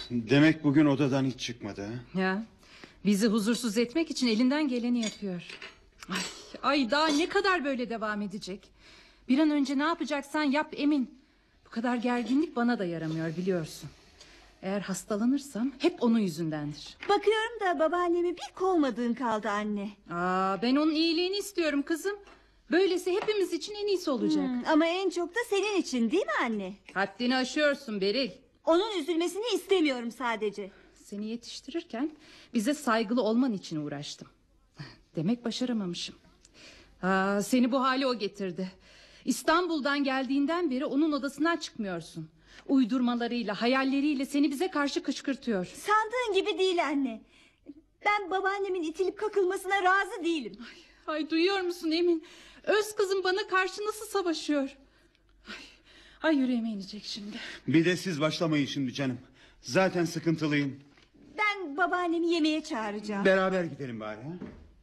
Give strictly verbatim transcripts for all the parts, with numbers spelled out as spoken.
Demek bugün odadan hiç çıkmadı ha? Ya, bizi huzursuz etmek için elinden geleni yapıyor. Ay, ay daha ne kadar böyle devam edecek? Bir an önce ne yapacaksan yap Emin. Bu kadar gerginlik bana da yaramıyor biliyorsun. Eğer hastalanırsam hep onun yüzündendir. Bakıyorum da babaannemi bir kovmadığın kaldı anne. Aa, ben onun iyiliğini istiyorum kızım. Böylesi hepimiz için en iyisi olacak. Hmm, ama en çok da senin için değil mi anne? Haddini aşıyorsun Beril. Onun üzülmesini istemiyorum sadece. Seni yetiştirirken bize saygılı olman için uğraştım. Demek başaramamışım. Aa, seni bu hale o getirdi. İstanbul'dan geldiğinden beri onun odasından çıkmıyorsun. Uydurmalarıyla, hayalleriyle seni bize karşı kışkırtıyor. Sandığın gibi değil anne. Ben babaannemin itilip kakılmasına razı değilim. Ay, ay duyuyor musun Emin? Öz kızım bana karşı nasıl savaşıyor? Ay, ay yüreğime inecek şimdi. Bir de siz başlamayın şimdi canım. Zaten sıkıntılıyım. Ben babaannemi yemeğe çağıracağım. Beraber gidelim bari ha?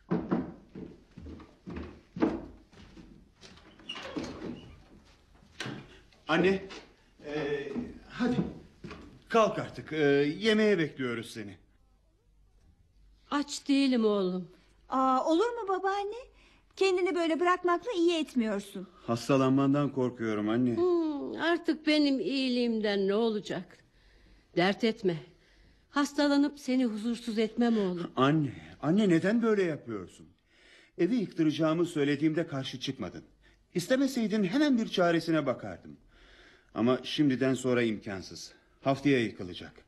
Anne, e, hadi kalk artık. E, yemeğe bekliyoruz seni. Aç değilim oğlum. Aa, olur mu babaanne? Kendini böyle bırakmakla iyi etmiyorsun. Hastalanmandan korkuyorum anne. Hmm, artık benim iyiliğimden ne olacak? Dert etme. Hastalanıp seni huzursuz etmem oğlum. Anne, anne neden böyle yapıyorsun? Evi yıktıracağımı söylediğimde karşı çıkmadın. İstemeseydin hemen bir çaresine bakardım. Ama şimdiden sonra imkansız. Haftaya yıkılacak.